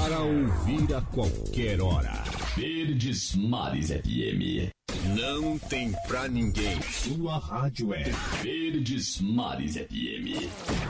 Para ouvir a qualquer hora. Verdes Mares FM. Não tem pra ninguém. Sua rádio é Verdes Mares FM.